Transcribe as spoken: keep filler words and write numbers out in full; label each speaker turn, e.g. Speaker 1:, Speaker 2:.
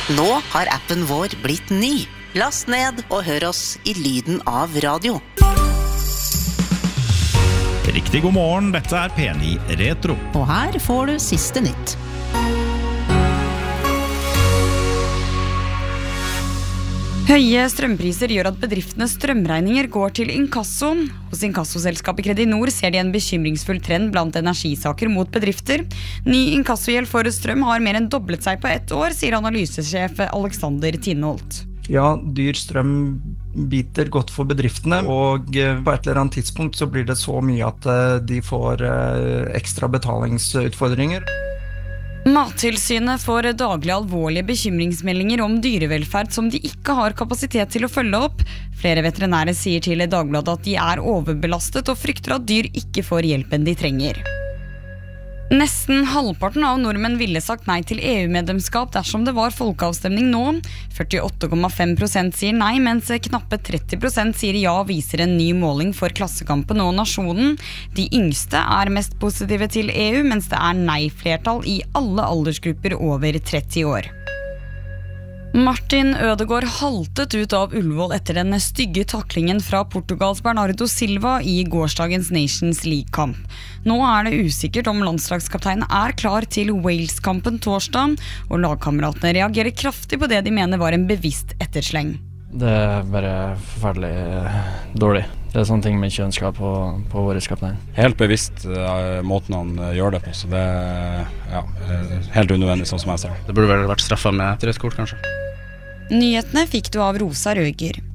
Speaker 1: Nå har appen vår blitt ny. Last ned og hør oss i lyden av radio.
Speaker 2: Riktig god morgen, dette er P ni Retro.
Speaker 1: Og her får du siste nytt.
Speaker 3: Høye strømpriser gjør at bedriftenes strømregninger går til inkasso. Hos inkassoselskapet Kredinor ser de en bekymringsfull trend blant energisaker mot bedrifter. Ny inkassogjeld for strøm har mer enn doblet seg på ett år, sier analysesjef Alexander Tinholt.
Speaker 4: Ja, dyr strøm biter godt for bedriftene, og på et eller annet tidspunkt så blir det så mye at de får ekstra betalingsutfordringer.
Speaker 3: Mattilsynet får daglig alvorlige bekymringsmeldinger om dyrevelferd som de ikke har kapasitet til å følge opp. Flere veterinære sier til Dagbladet at de er overbelastet og frykter at dyr ikke får hjelpen de trenger. Nesten halvparten av nordmenn ville sagt nei til E U-medlemskap dersom det var folkeavstemning nå. førtiåtte komma fem prosent sier nei, mens knappe tretti prosent sier ja, viser en ny måling for Klassekampen og Nasjonen. De yngste er mest positive til E U, mens det er nei-flertall i alle aldersgrupper over tretti år. Martin Ødegaard haltet ut av Ullevål etter den stygge taklingen fra Portugals Bernardo Silva i gårsdagens Nations League-kamp. Nå er det usikkert om landslagskapteinen er klar til Wales-kampen torsdag, og lagkameratene reagerer kraftig på det de mener var en bevisst ettersleng.
Speaker 5: Det er bare forferdelig dårlig. Det er sånne ting vi ikke ønsker på, på våre kaptein.
Speaker 6: Helt bevisst uh, måten han uh, gjør det på, så det er ja, helt unødvendig sånn som jeg ser.
Speaker 7: Det burde vel vært straffet med et rødt kort, kanskje.
Speaker 3: Nyhetene fikk du av Rosa Røger.